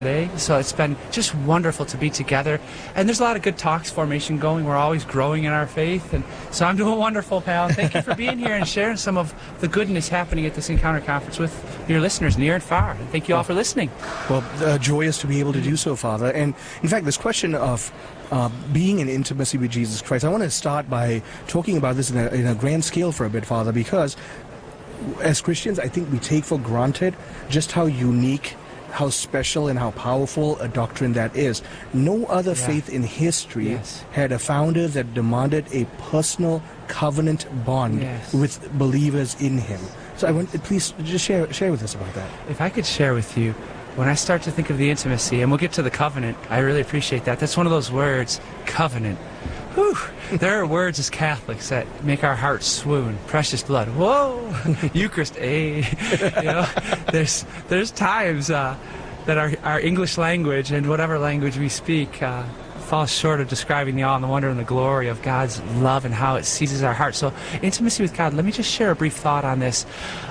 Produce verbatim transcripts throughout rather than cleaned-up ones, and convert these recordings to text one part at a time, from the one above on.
today. So it's been just wonderful to be together, and there's a lot of good talks formation going. We're always growing in our faith, and so I'm doing wonderful, pal. Thank you for being here and sharing some of the goodness happening at this Encounter Conference with your listeners near and far. And thank you all for listening. Well, uh, joyous to be able to do so, Father. And in fact, this question of uh, being in intimacy with Jesus Christ, I want to start by talking about this in a, in a grand scale for a bit, Father, because as Christians, I think we take for granted just how unique, how special and how powerful a doctrine that is. No other yeah. faith in history yes. had a founder that demanded a personal covenant bond yes. with believers in him. So I want, please just share share with us about that. If I could share with you, when I start to think of the intimacy, and we'll get to the covenant, I really appreciate that. That's one of those words, covenant. Whew. There are words as Catholics that make our hearts swoon. Precious blood. Whoa! Eucharist. Eh. You know, there's there's times uh, that our our English language and whatever language we speak uh, falls short of describing the awe and the wonder and the glory of God's love and how it seizes our heart. So intimacy with God. Let me just share a brief thought on this.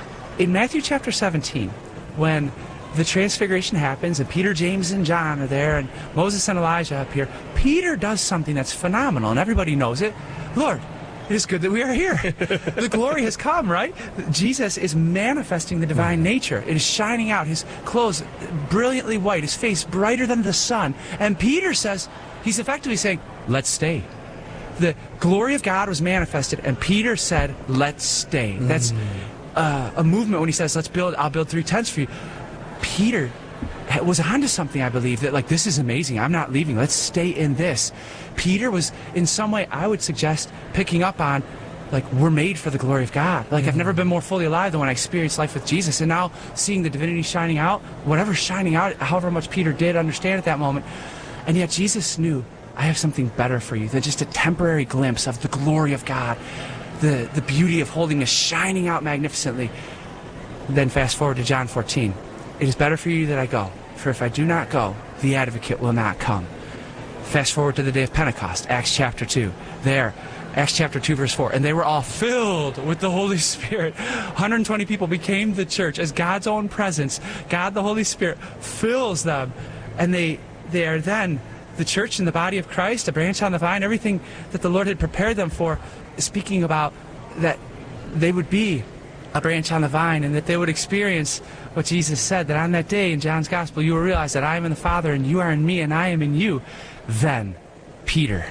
In Matthew chapter seventeen, when the transfiguration happens, and Peter, James, and John are there, and Moses and Elijah appear. Peter does something that's phenomenal, and everybody knows it. Lord, it is good that we are here. The glory has come, right? Jesus is manifesting the divine nature. It is shining out. His clothes brilliantly white, his face brighter than the sun. And Peter says, he's effectively saying, let's stay. The glory of God was manifested, and Peter said, let's stay. That's uh, a movement when he says, let's build, I'll build three tents for you. Peter was onto something, I believe, that like, this is amazing. I'm not leaving. Let's stay in this. Peter was, in some way, I would suggest, picking up on, like, we're made for the glory of God. Like, mm-hmm. I've never been more fully alive than when I experienced life with Jesus. And now, seeing the divinity shining out, whatever's shining out, however much Peter did understand at that moment. And yet, Jesus knew, I have something better for you than just a temporary glimpse of the glory of God, the, the beauty of holiness shining out magnificently. Then fast forward to John fourteen. It is better for you that I go, for if I do not go, the advocate will not come. Fast forward to the day of Pentecost, Acts chapter two. There, Acts chapter two, verse four. And they were all filled with the Holy Spirit. one hundred twenty people became the church as God's own presence. God, the Holy Spirit, fills them. And they, they are then the church in the body of Christ, a branch on the vine, everything that the Lord had prepared them for, speaking about that they would be a branch on the vine, and that they would experience what Jesus said, that on that day in John's Gospel, you will realize that I am in the Father, and you are in me, and I am in you. Then Peter,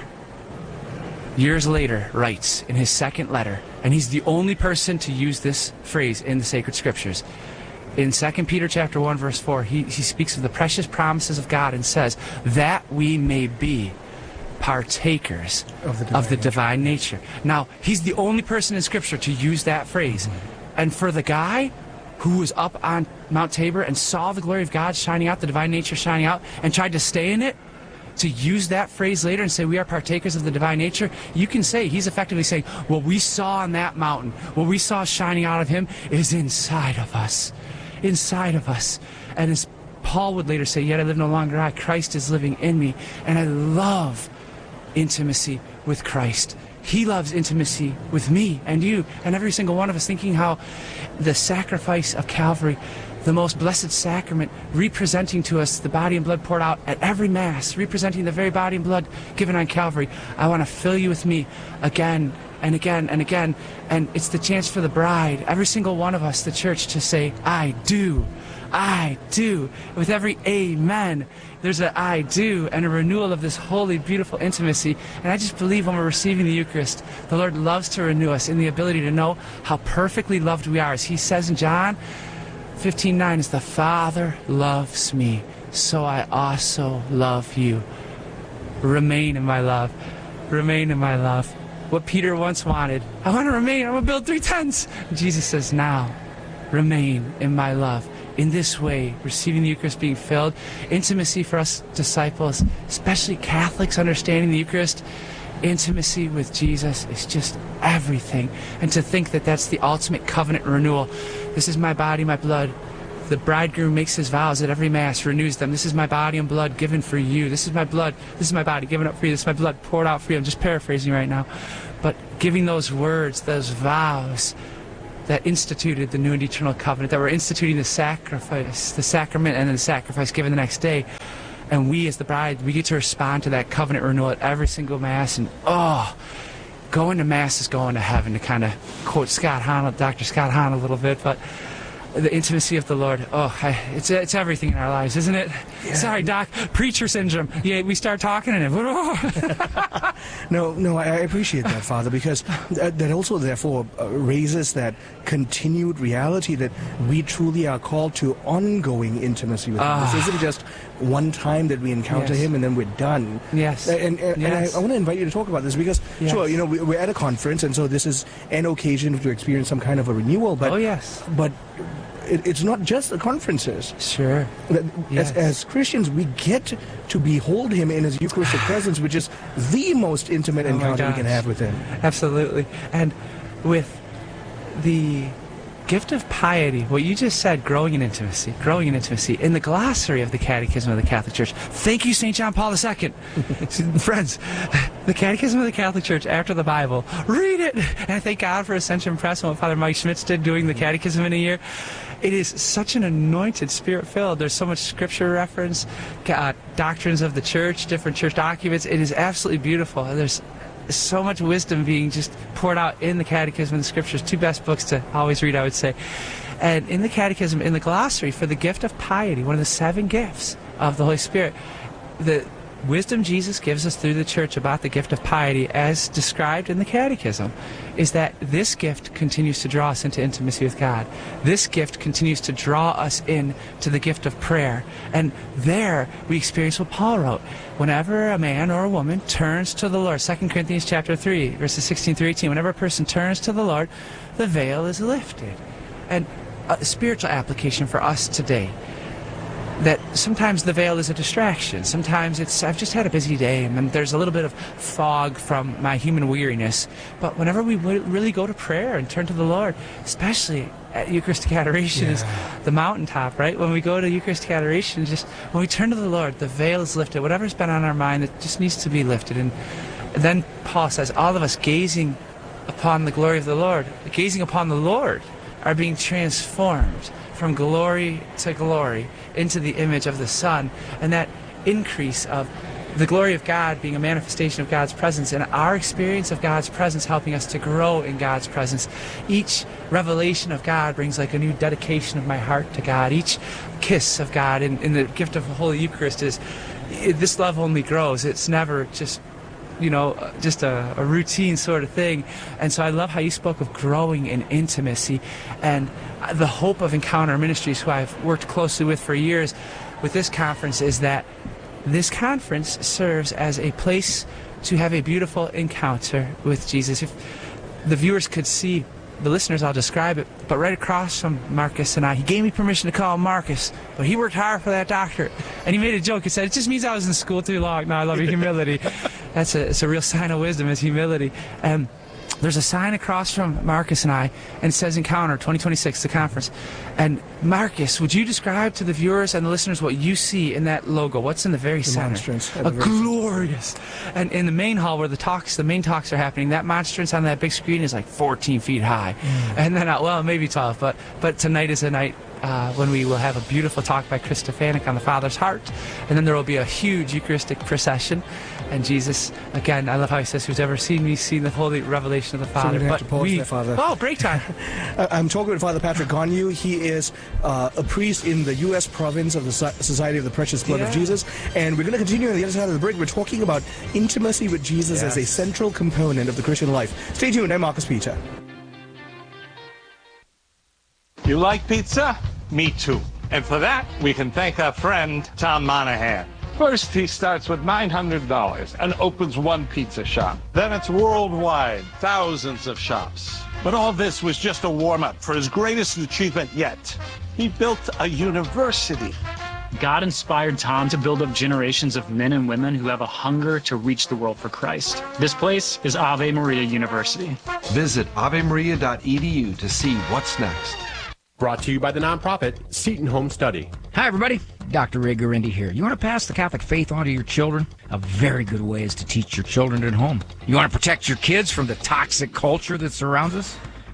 years later, writes in his second letter, and he's the only person to use this phrase in the sacred scriptures. In Second Peter chapter one, verse four, he, he speaks of the precious promises of God and says, that we may be partakers of the divine, of the divine nature. nature. Now, he's the only person in Scripture to use that phrase. Mm-hmm. And for the guy who was up on Mount Tabor and saw the glory of God shining out, the divine nature shining out, and tried to stay in it, to use that phrase later and say we are partakers of the divine nature, you can say he's effectively saying, what we saw on that mountain, what we saw shining out of him is inside of us. Inside of us. And as Paul would later say, yet I live no longer I, Christ is living in me. And I love intimacy with Christ. He loves intimacy with me and you and every single one of us, thinking how the sacrifice of Calvary, the most blessed sacrament, representing to us the body and blood poured out at every Mass, representing the very body and blood given on Calvary. I want to fill you with me again and again and again. And it's the chance for the bride, every single one of us, the church, to say, I do. I do. With every amen, there's an I do and a renewal of this holy, beautiful intimacy. And I just believe when we're receiving the Eucharist, the Lord loves to renew us in the ability to know how perfectly loved we are. As he says in John fifteen nine, is the Father loves me, so I also love you. Remain in my love. Remain in my love. What Peter once wanted, I want to remain, I'm going to build three tents. Jesus says, now, remain in my love. In this way, receiving the Eucharist, being filled, intimacy for us disciples, especially Catholics understanding the Eucharist, intimacy with Jesus is just everything. And to think that that's the ultimate covenant renewal. This is my body, my blood. The bridegroom makes his vows at every Mass, renews them. This is my body and blood given for you. This is my blood. This is my body given up for you. This is my blood poured out for you. I'm just paraphrasing right now. But giving those words, those vows, that instituted the new and eternal covenant, that we're instituting the sacrifice, the sacrament, and then the sacrifice given the next day. And we, as the bride, we get to respond to that covenant renewal at every single Mass. And, oh, going to Mass is going to heaven, to kind of quote Scott Hahn, Doctor Scott Hahn a little bit. But the intimacy of the Lord, oh, I, it's it's everything in our lives, isn't it? Yeah. Sorry, Doc, preacher syndrome. Yeah, we start talking and it. no, no, I appreciate that, Father, because that, that also, therefore, uh, raises that continued reality that we truly are called to ongoing intimacy with uh, Him. This isn't just one time that we encounter yes. Him and then we're done. Yes. And, and, yes. and I, I want to invite you to talk about this because, yes. sure, you know, we, we're at a conference, and so this is an occasion to experience some kind of a renewal. But, oh, yes. But it, it's not just the conferences. Sure. Yes. As, as Christians, we get to behold Him in His Eucharistic presence, which is the most intimate oh encounter we can have with Him. Absolutely. And with the gift of piety, what you just said, growing in intimacy, growing in intimacy, in the glossary of the Catechism of the Catholic Church. Thank you, Saint John Paul the Second. Friends, the Catechism of the Catholic Church after the Bible. Read it! And I thank God for Ascension Press and what Father Mike Schmitz did doing the Catechism in a year. It is such an anointed, Spirit-filled. There's so much Scripture reference, uh, doctrines of the Church, different church documents. It is absolutely beautiful. There's so much wisdom being just poured out in the Catechism and the Scriptures. Two best books to always read, I would say. And in the Catechism, in the glossary for the gift of piety, one of the seven gifts of the Holy Spirit, the wisdom Jesus gives us through the Church about the gift of piety, as described in the Catechism, is that this gift continues to draw us into intimacy with God. This gift continues to draw us in to the gift of prayer. And there we experience what Paul wrote. Whenever a man or a woman turns to the Lord, Second Corinthians chapter three, verses sixteen through eighteen, whenever a person turns to the Lord, the veil is lifted. And a spiritual application for us today, that sometimes the veil is a distraction. Sometimes it's, I've just had a busy day and there's a little bit of fog from my human weariness. But whenever we really go to prayer and turn to the Lord, especially at Eucharistic Adoration, yeah. is the mountaintop, right? When we go to Eucharistic Adoration, just when we turn to the Lord, the veil is lifted. Whatever's been on our mind, it just needs to be lifted. And then Paul says, all of us gazing upon the glory of the Lord, gazing upon the Lord, are being transformed from glory to glory into the image of the Son. And that increase of the glory of God being a manifestation of God's presence, and our experience of God's presence helping us to grow in God's presence. Each revelation of God brings like a new dedication of my heart to God. Each kiss of God in, in the gift of the Holy Eucharist is, it, this love only grows. It's never just, you know, just a, a routine sort of thing. And so I love how you spoke of growing in intimacy, and the hope of Encounter Ministries, who I've worked closely with for years with this conference, is that this conference serves as a place to have a beautiful encounter with Jesus. If the viewers could see, the listeners, I'll describe it, but right across from Marcus and I, he gave me permission to call him Marcus, but he worked hard for that doctorate. And he made a joke. He said, it just means I was in school too long. No, I love your humility. That's a, it's a real sign of wisdom, is humility. And there's a sign across from Marcus and I, and it says Encounter twenty twenty-six, the conference. And Marcus, would you describe to the viewers and the listeners what you see in that logo? What's in the very the center? Monstrance. A glorious. And in the main hall where the talks, the main talks are happening, that monstrance on that big screen is like fourteen feet high. Mm. And then, uh, well, maybe twelve, but but tonight is a night Uh, when we will have a beautiful talk by Chris Stefanik on the Father's heart, and then there will be a huge Eucharistic procession, and Jesus, again, I love how he says, who's ever seen me seen the holy revelation of the Father. So but have to pause we, there, Father. Oh, break time. I'm talking with Father Patrick Gonyu. He is uh, a priest in the U S province of the Society of the Precious Blood yeah. of Jesus, and we're going to continue on the other side of the break. We're talking about intimacy with Jesus yes. as a central component of the Christian life. Stay tuned. I'm Marcus Peter. You like pizza? Me too. And for that, we can thank our friend, Tom Monahan. First, he starts with nine hundred dollars and opens one pizza shop. Then it's worldwide, thousands of shops. But all this was just a warm-up for his greatest achievement yet. He built a university. God inspired Tom to build up generations of men and women who have a hunger to reach the world for Christ. This place is Ave Maria University. Visit ave maria dot e d u to see what's next. Brought to you by the nonprofit Seton Home Study. Hi, everybody. Doctor Ray Guarendi here. You want to pass the Catholic faith on to your children? A very good way is to teach your children at home. You want to protect your kids from the toxic culture that surrounds us?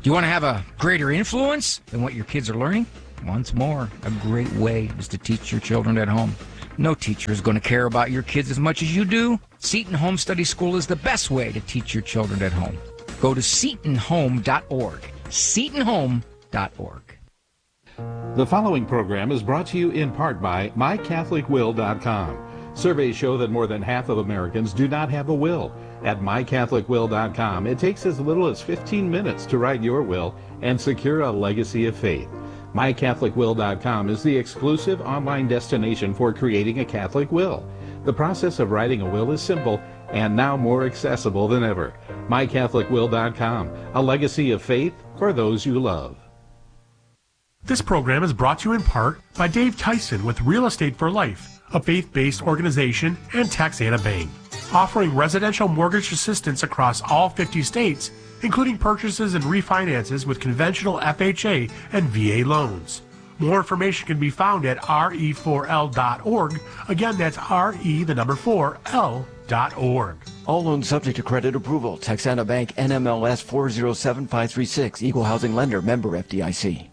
Do you want to have a greater influence than what your kids are learning? Once more, a great way is to teach your children at home. No teacher is going to care about your kids as much as you do. Seton Home Study School is the best way to teach your children at home. Go to seton home dot org. seton home dot org. The following program is brought to you in part by my catholic will dot com. Surveys show that more than half of Americans do not have a will. At my catholic will dot com, it takes as little as fifteen minutes to write your will and secure a legacy of faith. my catholic will dot com is the exclusive online destination for creating a Catholic will. The process of writing a will is simple and now more accessible than ever. my catholic will dot com, a legacy of faith for those you love. This program is brought to you in part by Dave Tyson with Real Estate for Life, a faith-based organization, and Texana Bank, offering residential mortgage assistance across all fifty states, including purchases and refinances with conventional F H A and V A loans. More information can be found at R E four L dot org. Again, that's R E, the number four, L dot org. All loans subject to credit approval. Texana Bank, N M L S four zero seven five three six. Equal housing lender. Member F D I C.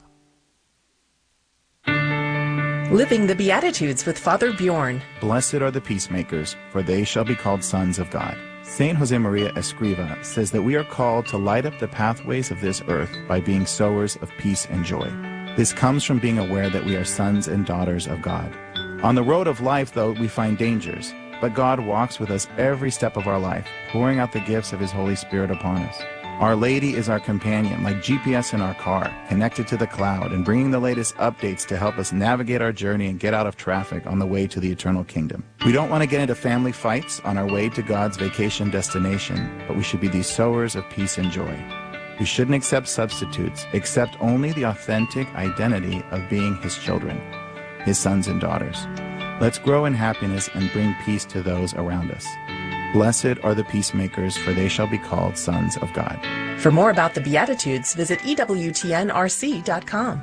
Living the Beatitudes with Father Bjorn. Blessed are the peacemakers, for they shall be called sons of God. Saint Josemaria Escriva says that we are called to light up the pathways of this earth by being sowers of peace and joy. This comes from being aware that we are sons and daughters of God. On the road of life, though, we find dangers, but God walks with us every step of our life, pouring out the gifts of His Holy Spirit upon us. Our Lady is our companion, like G P S in our car, connected to the cloud and bringing the latest updates to help us navigate our journey and get out of traffic on the way to the eternal kingdom. We don't want to get into family fights on our way to God's vacation destination, but we should be these sowers of peace and joy. We shouldn't accept substitutes, accept only the authentic identity of being His children, His sons and daughters. Let's grow in happiness and bring peace to those around us. Blessed are the peacemakers, for they shall be called sons of God. For more about the Beatitudes, visit E W T N R C dot com.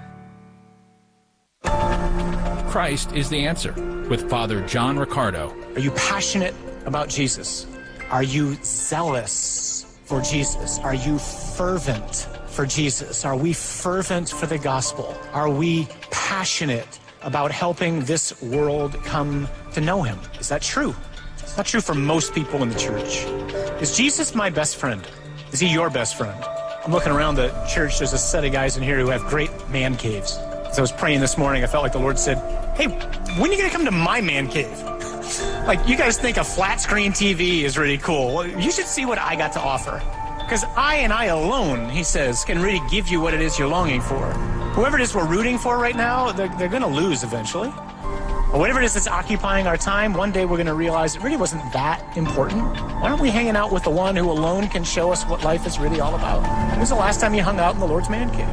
Christ is the answer with Father John Riccardo. Are you passionate about Jesus? Are you zealous for Jesus? Are you fervent for Jesus? Are we fervent for the gospel? Are we passionate about helping this world come to know Him? Is that true? It's not true for most people in the church. Is Jesus my best friend? Is He your best friend? I'm looking around the church. There's a set of guys in here who have great man caves. As I was praying this morning, I felt like the Lord said, hey, when are you going to come to my man cave? Like, you guys think a flat screen T V is really cool. Well, you should see what I got to offer. Because I and I alone, He says, can really give you what it is you're longing for. Whoever it is we're rooting for right now, they're, they're going to lose eventually. Or whatever it is that's occupying our time, one day we're going to realize it really wasn't that important. Why aren't we hanging out with the one who alone can show us what life is really all about? When was the last time you hung out in the Lord's man cave?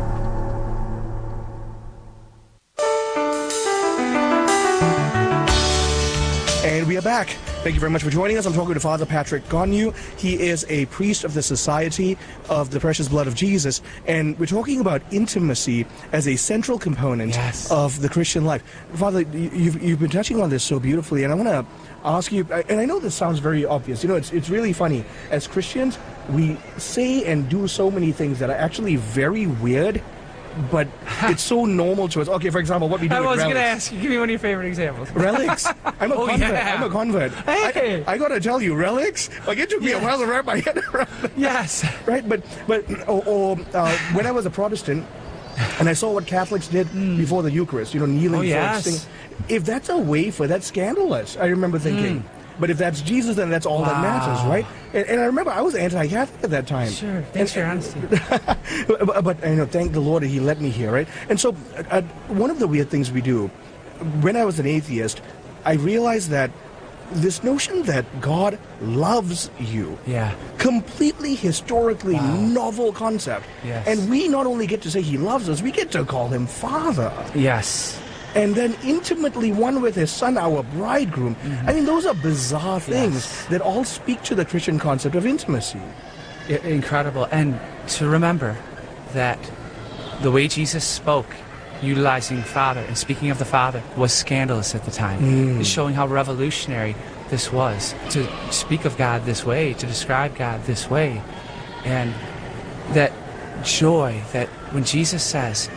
And we are back. Thank you very much for joining us. I'm talking to Father Patrick Gonyu. He is a priest of the Society of the Precious Blood of Jesus, and we're talking about intimacy as a central component yes. of the Christian life. Father, you've, you've been touching on this so beautifully, and I want to ask you, and I know this sounds very obvious, you know, it's, it's really funny. As Christians, we say and do so many things that are actually very weird, but it's so normal to us. Okay, for example, what we do I with was relics. going to ask you, give me one of your favorite examples. Relics. I'm a oh, convert. Yeah. I'm a convert. Hey. I, I got to tell you, relics, like it took me yeah. a while to wrap my head around that. Yes. Right, but, but or, or uh, when I was a Protestant, and I saw what Catholics did mm. before the Eucharist, you know, kneeling oh, for yes. thing. If that's a wafer, that's scandalous, I remember thinking. Mm. But if that's Jesus, then that's all wow. that matters, right? And, and I remember I was anti-Catholic at that time. Sure, thanks for your honesty. but, but you know, thank the Lord that He let me here, right? And so, uh, one of the weird things we do, when I was an atheist, I realized that this notion that God loves you, yeah, completely historically wow. novel concept. Yes. And we not only get to say He loves us, we get to call Him Father. Yes. And then intimately one with His Son, our bridegroom. Mm-hmm. I mean, those are bizarre things yes. that all speak to the Christian concept of intimacy. I- incredible. And to remember that the way Jesus spoke, utilizing Father and speaking of the Father, was scandalous at the time. Mm. It's showing how revolutionary this was, to speak of God this way, to describe God this way. And that joy that when Jesus says,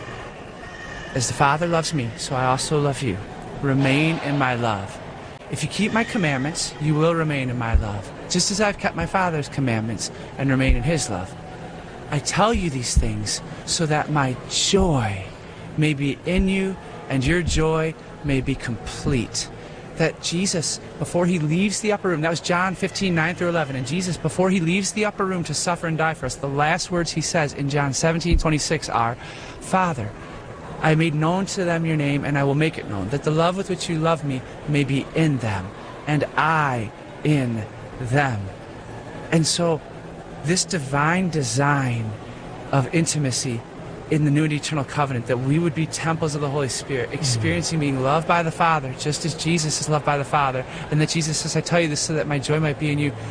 as the Father loves me, so I also love you, remain in my love. If you keep my commandments, you will remain in my love, just as I've kept my Father's commandments and remain in his love. I tell you these things so that my joy may be in you and your joy may be complete. That Jesus, before he leaves the upper room, that was John fifteen, nine through eleven, and Jesus, before he leaves the upper room to suffer and die for us, the last words he says in John seventeen, twenty-six are, Father, I made known to them your name, and I will make it known, that the love with which you love me may be in them, and I in them. And so, this divine design of intimacy in the new and eternal covenant, that we would be temples of the Holy Spirit, experiencing being loved by the Father, just as Jesus is loved by the Father, and that Jesus says, I tell you this so that my joy might be in you.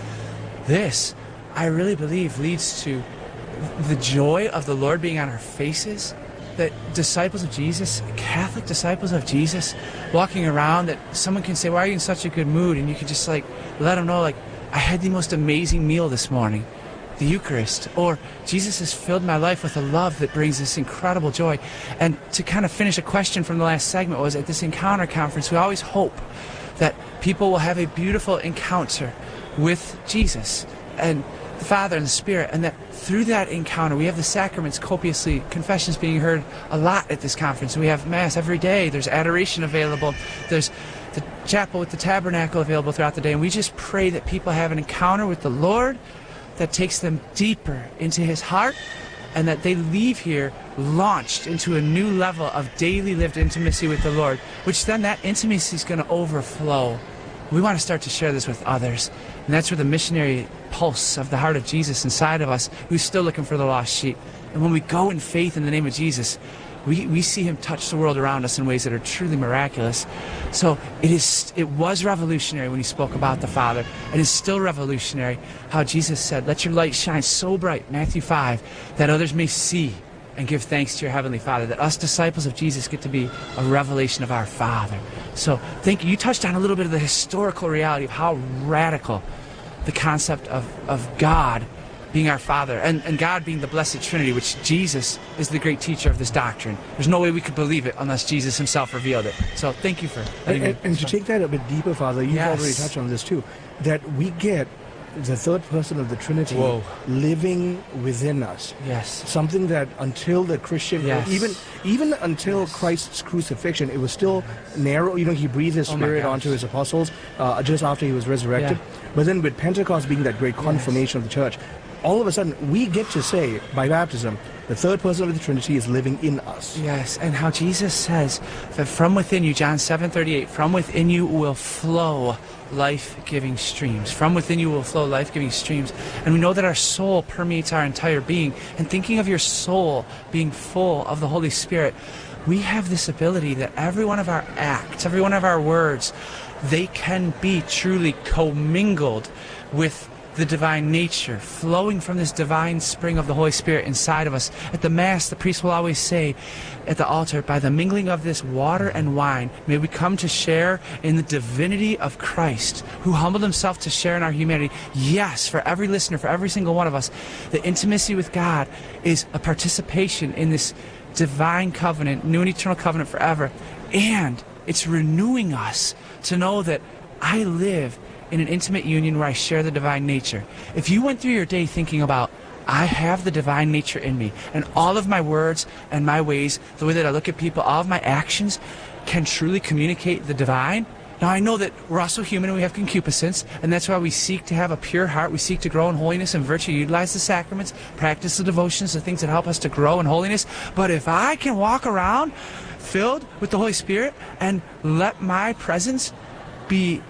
This, I really believe, leads to the joy of the Lord being on our faces, that disciples of Jesus, Catholic disciples of Jesus, walking around, that someone can say, why are you in such a good mood? And you can just like let them know, like, I had the most amazing meal this morning, the Eucharist, or Jesus has filled my life with a love that brings this incredible joy. And to kind of finish a question from the last segment was, at this Encounter Conference, we always hope that people will have a beautiful encounter with Jesus and the Father and the Spirit, and that through that encounter we have the sacraments copiously, confessions being heard a lot at this conference. We have Mass every day, there's adoration available, there's the chapel with the tabernacle available throughout the day, and we just pray that people have an encounter with the Lord that takes them deeper into his heart, and that they leave here launched into a new level of daily lived intimacy with the Lord, which then that intimacy is going to overflow. We want to start to share this with others, and that's where the missionary pulse of the heart of Jesus inside of us, who's still looking for the lost sheep. And when we go in faith in the name of Jesus, we, we see him touch the world around us in ways that are truly miraculous. So it is it was revolutionary when he spoke about the Father. It is still revolutionary how Jesus said, let your light shine so bright, Matthew five, that others may see and give thanks to your Heavenly Father, that us disciples of Jesus get to be a revelation of our Father. So thank you. You touched on a little bit of the historical reality of how radical the concept of, of God being our Father, and, and God being the Blessed Trinity, which Jesus is the great teacher of this doctrine. There's no way we could believe it unless Jesus himself revealed it. So thank you for letting And, me and to take that a bit deeper, Father, you've Yes. already touched on this too, that we get the third person of the Trinity Whoa. living within us. Yes. Something that until the Christian, Yes. even even until Christ's crucifixion, it was still narrow. You know, he breathed his Oh my spirit gosh. onto his apostles uh, just after he was resurrected. Yeah. But then with Pentecost being that great confirmation of the church, all of a sudden we get to say, by baptism, the third person of the Trinity is living in us. Yes, and how Jesus says that from within you, John seven thirty-eight, from within you will flow life-giving streams. From within you will flow life-giving streams. And we know that our soul permeates our entire being. And thinking of your soul being full of the Holy Spirit, we have this ability that every one of our acts, every one of our words, they can be truly commingled with the divine nature, flowing from this divine spring of the Holy Spirit inside of us. At the Mass, the priest will always say at the altar, by the mingling of this water and wine, may we come to share in the divinity of Christ, who humbled himself to share in our humanity. Yes, for every listener, for every single one of us, the intimacy with God is a participation in this divine covenant, new and eternal covenant forever. And it's renewing us to know that I live in an intimate union where I share the divine nature. If you went through your day thinking about, I have the divine nature in me, and all of my words and my ways, the way that I look at people, all of my actions can truly communicate the divine. Now I know that we're also human and we have concupiscence, and that's why we seek to have a pure heart. We seek to grow in holiness and virtue, utilize the sacraments, practice the devotions, the things that help us to grow in holiness. But if I can walk around filled with the Holy Spirit and let my presence be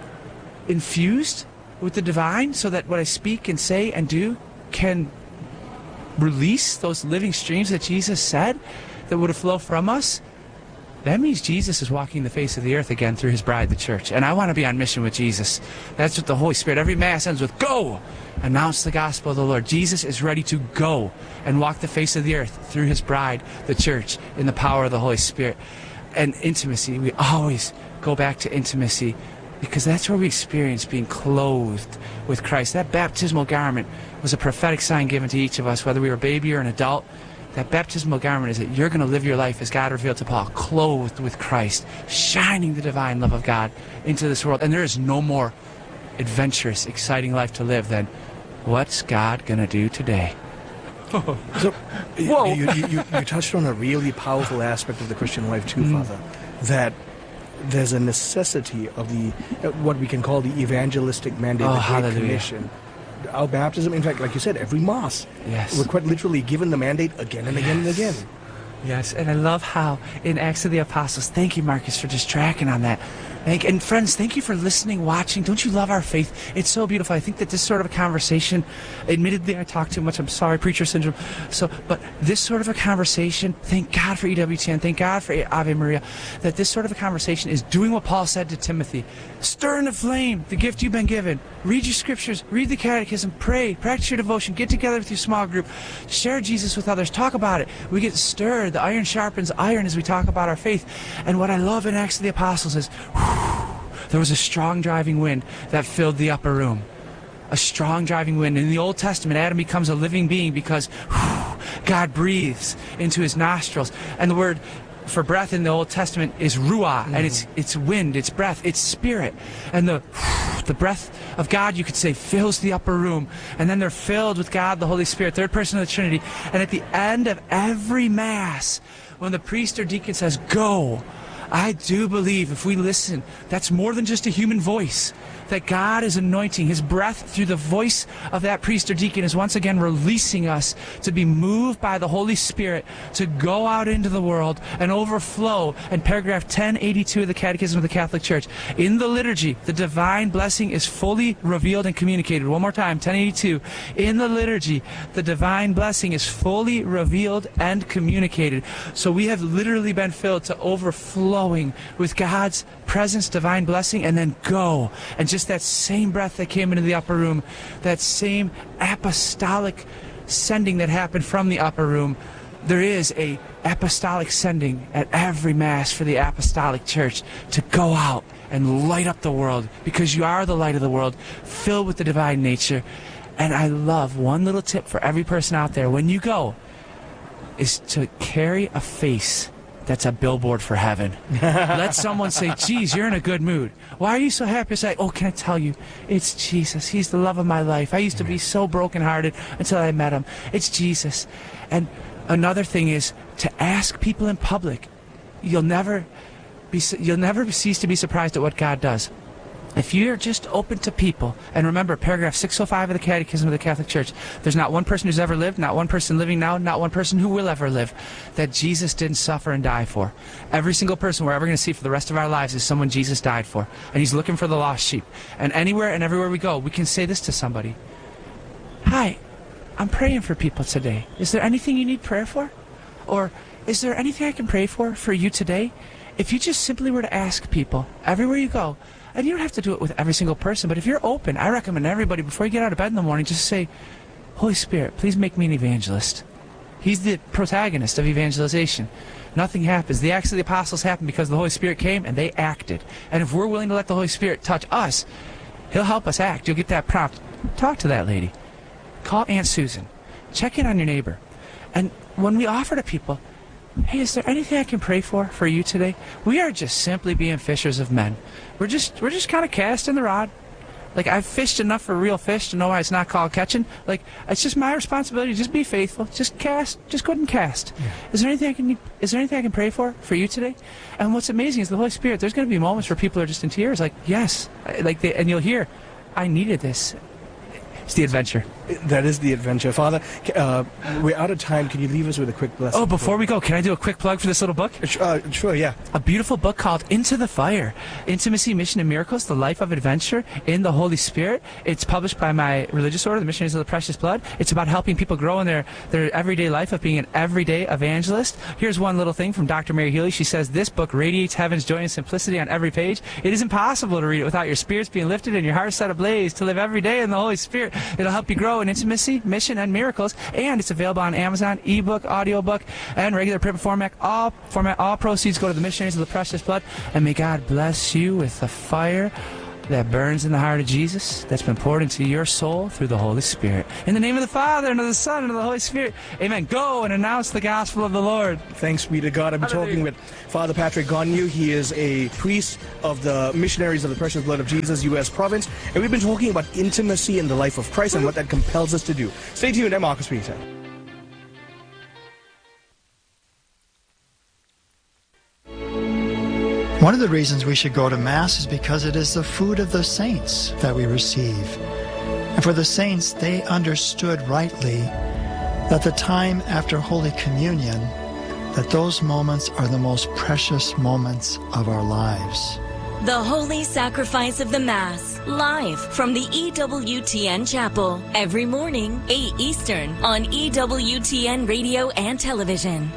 infused with the divine, so that what I speak and say and do can release those living streams that Jesus said that would flow from us, that means Jesus is walking the face of the earth again through his bride, the church. And I want to be on mission with Jesus. That's what the Holy Spirit, every Mass ends with, go! Announce the gospel of the Lord. Jesus is ready to go and walk the face of the earth through his bride, the church, in the power of the Holy Spirit. And intimacy, we always go back to intimacy because that's where we experience being clothed with Christ. That baptismal garment was a prophetic sign given to each of us, whether we were a baby or an adult. That baptismal garment is that you're going to live your life, as God revealed to Paul, clothed with Christ, shining the divine love of God into this world. And there is no more adventurous, exciting life to live than, what's God going to do today? So, Whoa. You, you, you, you touched on a really powerful aspect of the Christian life too, mm. Father, that there's a necessity of the, uh, what we can call the evangelistic mandate, oh, the Great Great Commission. Our baptism, in fact, like you said, every Mass, yes. we're quite literally given the mandate again and again yes. and again. Yes, and I love how in Acts of the Apostles, thank you, Marcus, for just tracking on that. And friends, thank you for listening, watching. Don't you love our faith? It's so beautiful. I think that this sort of a conversation, admittedly I talk too much, I'm sorry, preacher syndrome. So, but this sort of a conversation, thank God for E W T N, thank God for Ave Maria, that this sort of a conversation is doing what Paul said to Timothy. Stir in the flame, the gift you've been given. Read your scriptures, read the catechism, pray, practice your devotion, get together with your small group, share Jesus with others, talk about it. We get stirred, the iron sharpens iron as we talk about our faith. And what I love in Acts of the Apostles is, whew, there was a strong driving wind that filled the upper room. A strong driving wind. In the Old Testament, Adam becomes a living being because whew, God breathes into his nostrils. And the word for breath in the Old Testament is ruah, mm-hmm. and it's it's wind, it's breath, it's spirit. And the the breath of God, you could say, fills the upper room. And then they're filled with God, the Holy Spirit, third person of the Trinity. And at the end of every Mass, when the priest or deacon says, go, I do believe if we listen, that's more than just a human voice. That God is anointing, his breath through the voice of that priest or deacon is once again releasing us to be moved by the Holy Spirit to go out into the world and overflow. And paragraph ten eighty-two of the Catechism of the Catholic Church, in the liturgy, the divine blessing is fully revealed and communicated. One more time, ten eighty-two. In the liturgy, the divine blessing is fully revealed and communicated. So we have literally been filled to overflowing with God's presence, divine blessing, and then go. And just that same breath that came into the upper room, that same apostolic sending that happened from the upper room, there is a apostolic sending at every Mass for the Apostolic Church to go out and light up the world, because you are the light of the world, filled with the divine nature. And I love one little tip for every person out there when you go, is to carry a face that's a billboard for heaven. Let someone say, geez, you're in a good mood. Why are you so happy? Say, oh, can I tell you, it's Jesus. He's the love of my life. I used to be so brokenhearted until I met him. It's Jesus. And another thing is to ask people in public. You'll never be, you'll never cease to be surprised at what God does. If you're just open to people, and remember paragraph six oh five of the Catechism of the Catholic Church, there's not one person who's ever lived, not one person living now, not one person who will ever live, that Jesus didn't suffer and die for. Every single person we're ever going to see for the rest of our lives is someone Jesus died for. And he's looking for the lost sheep. And anywhere and everywhere we go, we can say this to somebody. Hi, I'm praying for people today. Is there anything you need prayer for? Or is there anything I can pray for for you today? If you just simply were to ask people, everywhere you go, and you don't have to do it with every single person, but if you're open, I recommend everybody, before you get out of bed in the morning, just say, Holy Spirit, please make me an evangelist. He's the protagonist of evangelization. Nothing happens. The Acts of the Apostles happened because the Holy Spirit came and they acted. And if we're willing to let the Holy Spirit touch us, he'll help us act. You'll get that prompt. Talk to that lady. Call Aunt Susan. Check in on your neighbor. And when we offer to people, hey, is there anything I can pray for for you today? We are just simply being fishers of men. We're just we're just kind of casting the rod. Like, I've fished enough for real fish to know why it's not called catching. Like, it's just my responsibility. Just be faithful. Just cast. Just go ahead and cast. Yeah. Is there anything I can Is there anything I can pray for for you today? And what's amazing is the Holy Spirit. There's going to be moments where people are just in tears. Like, yes, like they, and you'll hear, I needed this. It's the adventure. That is the adventure. Father, uh, we're out of time. Can you leave us with a quick blessing? Oh, before we go, can I do a quick plug for this little book? Uh, sure, yeah. A beautiful book called Into the Fire, Intimacy, Mission, and Miracles, The Life of Adventure in the Holy Spirit. It's published by my religious order, the Missionaries of the Precious Blood. It's about helping people grow in their, their everyday life of being an everyday evangelist. Here's one little thing from Doctor Mary Healy. She says, this book radiates heaven's joy and simplicity on every page. It is impossible to read it without your spirits being lifted and your heart set ablaze to live every day in the Holy Spirit. It'll help you grow in intimacy, mission, and miracles, and it's available on Amazon, ebook, audiobook, and regular print format. All format, all proceeds go to the Missionaries of the Precious Blood, and may God bless you with the fire that burns in the heart of Jesus, that's been poured into your soul through the Holy Spirit. In the name of the Father, and of the Son, and of the Holy Spirit. Amen. Go and announce the gospel of the Lord. Thanks be to God. I'm Hallelujah. talking with Father Patrick Gonneau. He is a priest of the Missionaries of the Precious Blood of Jesus, U S Province. And we've been talking about intimacy in the life of Christ and what that compels us to do. Stay tuned. I'm Marcus Peter. One of the reasons we should go to Mass is because it is the food of the saints that we receive. And for the saints, they understood rightly that the time after Holy Communion, that those moments are the most precious moments of our lives. The Holy Sacrifice of the Mass, live from the E W T N Chapel, every morning, eight Eastern, on E W T N Radio and Television.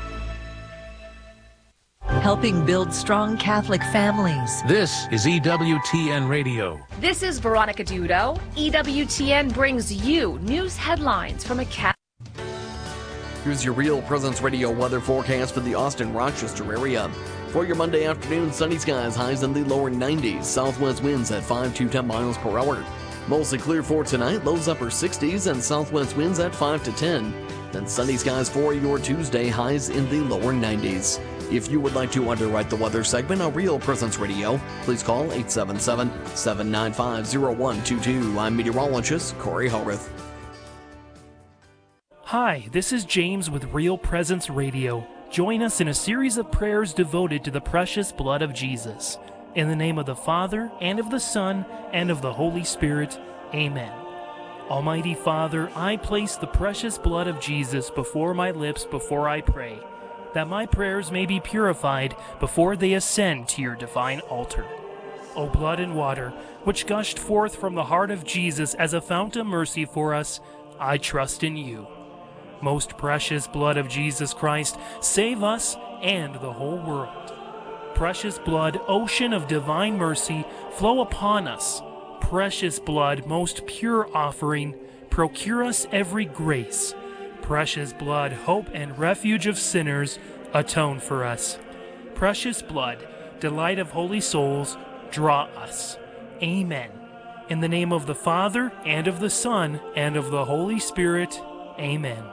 Helping build strong Catholic families. This is E W T N Radio. This is Veronica Dudo. E W T N brings you news headlines from a Catholic. Here's your Real Presence Radio weather forecast for the Austin-Rochester area. For your Monday afternoon, sunny skies, highs in the lower nineties, southwest winds at five to ten miles per hour. Mostly clear for tonight, lows upper sixties, and southwest winds at five to ten. Then sunny skies for your Tuesday, highs in the lower nineties. If you would like to underwrite the weather segment on Real Presence Radio, please call eight seven seven, seven nine five, zero one two two. I'm meteorologist Corey Howarth. Hi, this is James with Real Presence Radio. Join us in a series of prayers devoted to the precious blood of Jesus. In the name of the Father, and of the Son, and of the Holy Spirit. Amen. Almighty Father, I place the precious blood of Jesus before my lips before I pray, that my prayers may be purified before they ascend to your divine altar. O blood and water, which gushed forth from the heart of Jesus as a fount of mercy for us, I trust in you. Most precious blood of Jesus Christ, save us and the whole world. Precious blood, ocean of divine mercy, flow upon us. Precious blood, most pure offering, procure us every grace. Precious blood, hope and refuge of sinners, atone for us. Precious blood, delight of holy souls, draw us. Amen. In the name of the Father, and of the Son, and of the Holy Spirit. Amen.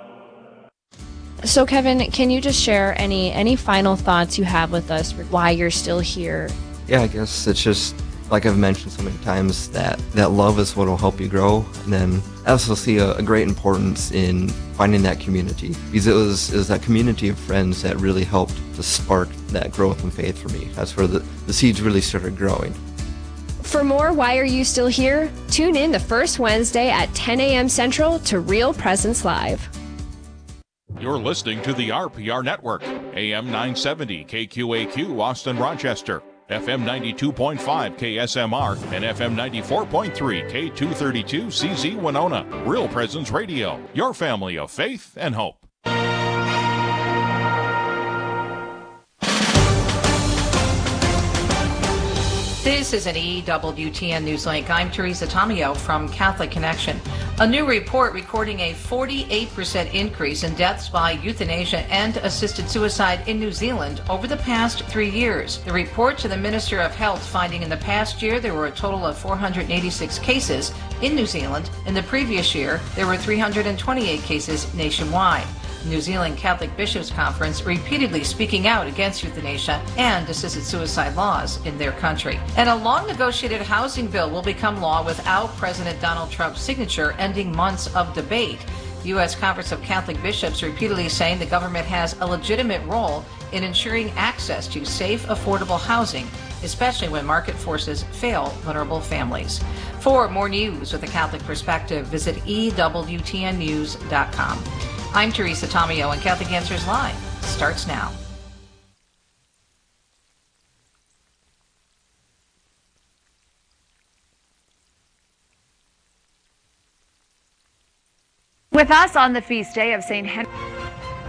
So Kevin, can you just share any any final thoughts you have with us for why you're still here? Yeah, I guess it's just, like I've mentioned so many times, that, that love is what will help you grow. And then I also see a, a great importance in finding that community, because it was, it was that community of friends that really helped to spark that growth in faith for me. That's where the, the seeds really started growing. For more Why Are You Still Here? Tune in the first Wednesday at ten a.m. Central to Real Presence Live. You're listening to the R P R Network, A M nine seventy K Q A Q Austin Rochester, F M ninety-two point five K S M R, and F M ninety-four point three K two thirty-two C Z Winona. Real Presence Radio, your family of faith and hope. This is an E W T N Newslink. I'm Teresa Tomeo from Catholic Connection. A new report recording a forty-eight percent increase in deaths by euthanasia and assisted suicide in New Zealand over the past three years. The report to the Minister of Health finding in the past year there were a total of four hundred eighty-six cases in New Zealand. In the previous year, there were three hundred twenty-eight cases nationwide. New Zealand Catholic Bishops' Conference repeatedly speaking out against euthanasia and assisted suicide laws in their country. And a long-negotiated housing bill will become law without President Donald Trump's signature, ending months of debate. The U S Conference of Catholic Bishops repeatedly saying the government has a legitimate role in ensuring access to safe, affordable housing, especially when market forces fail vulnerable families. For more news with a Catholic perspective, visit E W T N news dot com. I'm Teresa Tomeo, and Catholic Answers Live starts now. With us on the feast day of Saint Henry.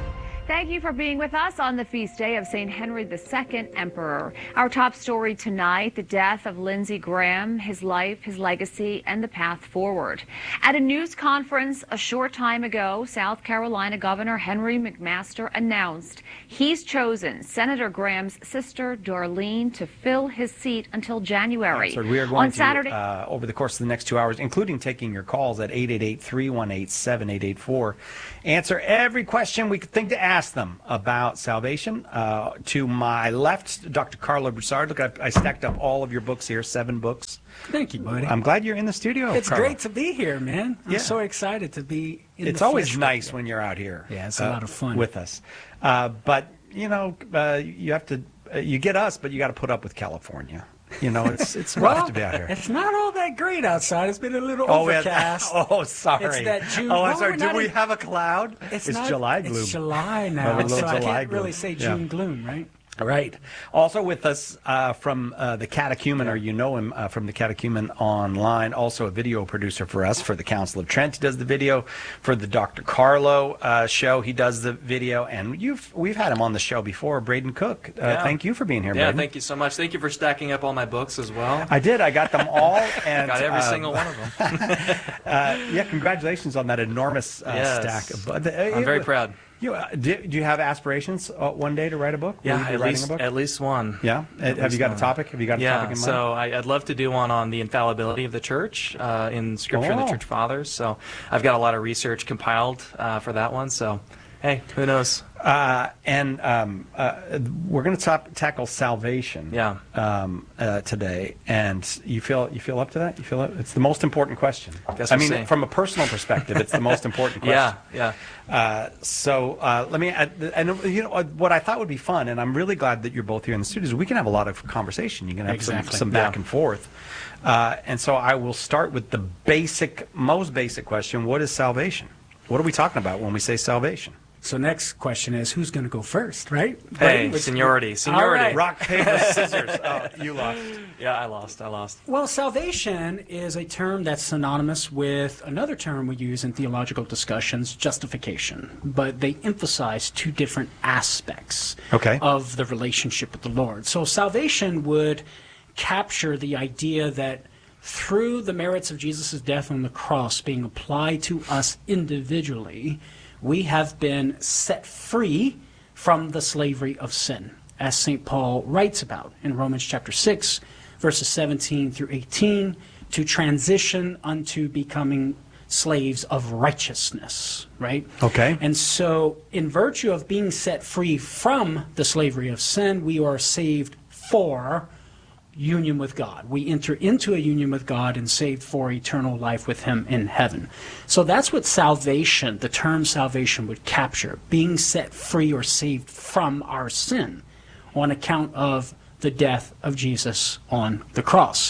Thank you for being with us on the feast day of Saint Henry the Second, Emperor. Our top story tonight, the death of Lindsey Graham, his life, his legacy, and the path forward. At a news conference a short time ago, South Carolina Governor Henry McMaster announced he's chosen Senator Graham's sister, Darlene, to fill his seat until January. So we are going on to, Saturday, uh, over the course of the next two hours, including taking your calls at eight eight eight, three one eight, seven eight eight four, answer every question we could think to ask them about salvation. Uh, to my left, Doctor Carlo Broussard. Look, I, I stacked up all of your books here, seven books. Thank you, buddy. I'm glad you're in the studio. It's Carlo. great to be here, man. I'm Yeah. so excited to be in It's the always flesh nice with you. when you're out here. Yeah, it's a uh, lot of fun. with us. Uh, but, you know, uh, you have to, uh, you get us, but you got to put up with California. You know, it's it's rough Well, to be out here. It's not all that great outside. It's been a little Oh, yeah. overcast. Oh, sorry. It's that June. Oh, I'm No, sorry. we're Do not we in- have a cloud? It's, It's not, July gloom. It's July Oh, now, a little so I July can't really gloom. say Yeah. June gloom, right? Right. Also with us uh, from uh, the Catechumen, or you know him uh, from the Catechumen Online, also a video producer for us for the Council of Trent. He does the video for the Doctor Carlo uh, show. He does the video, and you've we've had him on the show before, Braden Cook. Uh, Yeah. Thank you for being here, Yeah, Braden. thank you so much. Thank you for stacking up all my books as well. I did. I got them all. And Got every uh, single one of them. uh, yeah, congratulations on that enormous uh, Yes. stack. Of, uh, the- I'm it- very proud. You, uh, do, do you have aspirations uh, one day to write a book? Will Yeah, you be at writing least a book? at least one. Yeah. At Have you least got one. a topic? Have you got a yeah, topic in mind? so I, I'd love to do one on the infallibility of the church uh, in Scripture and Oh. the Church Fathers. So I've got a lot of research compiled uh, for that one. So, hey, who knows? Uh, and um, uh, we're going to tackle salvation. Yeah. Um, uh, today, and you feel you feel up to that? You feel it? It's the most important question. Guess I we'll mean, see. from a personal perspective, it's the most important Yeah, question. Yeah, Uh, so uh, let me. Uh, and you know what I thought would be fun, and I'm really glad that you're both here in the studios. We can have a lot of conversation. You can have Exactly. some, some back Yeah. and forth. Uh, and so I will start with the basic, most basic question: what is salvation? What are we talking about when we say salvation? So next question is, who's going to go first, right? Hey, Braden, which- seniority, All seniority. right. Rock, paper, scissors. Oh, you lost. Yeah, I lost. I lost. Well, salvation is a term that's synonymous with another term we use in theological discussions, justification. But they emphasize two different aspects Okay. of the relationship with the Lord. So salvation would capture the idea that through the merits of Jesus' death on the cross being applied to us individually, we have been set free from the slavery of sin, as Saint Paul writes about in Romans chapter six, verses seventeen through eighteen, to transition unto becoming slaves of righteousness, right? Okay. And so, in virtue of being set free from the slavery of sin, we are saved for union with God. We enter into a union with God and saved for eternal life with Him in heaven. So that's what salvation, the term salvation, would capture, being set free or saved from our sin on account of the death of Jesus on the cross.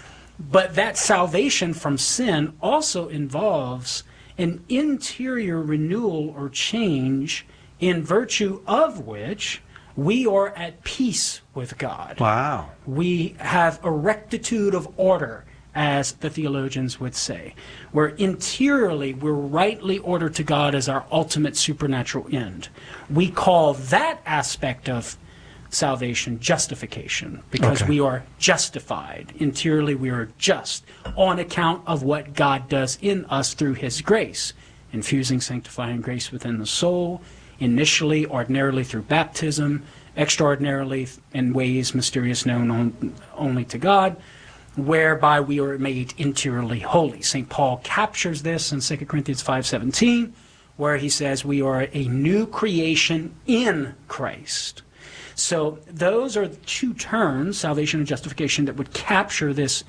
But that salvation from sin also involves an interior renewal or change in virtue of which we are at peace with God. Wow. We have a rectitude of order, as the theologians would say, where interiorly we're rightly ordered to God as our ultimate supernatural end. We call that aspect of salvation justification, because Okay. we are justified. Interiorly we are just on account of what God does in us through His grace, infusing sanctifying grace within the soul, initially, ordinarily through baptism, extraordinarily in ways mysterious known on, only to God, whereby we are made interiorly holy. Saint Paul captures this in Second Corinthians five seventeen, where he says we are a new creation in Christ. So those are two terms, salvation and justification, that would capture this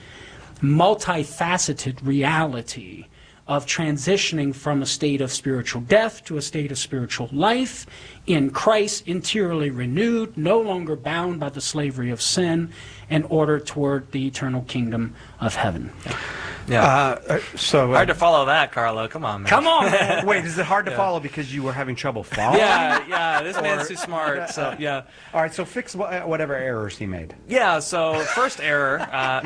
multifaceted reality of transitioning from a state of spiritual death to a state of spiritual life in Christ, interiorly renewed, no longer bound by the slavery of sin, and ordered toward the eternal kingdom of heaven. Yeah. Uh, so uh, hard to follow that, Carlo. Come on, man. Come on, man. Wait, is it hard to Yeah. follow because you were having trouble following? Yeah, yeah. This Or- man's too smart. So yeah. All right. So fix wha- whatever errors he made. Yeah. So first error. Uh,